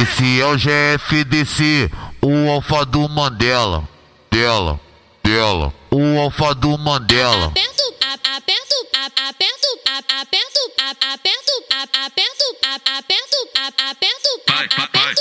Esse é o GFDC, o alfa do Mandela. Dela. O alfa do Mandela. Aperto, aperto,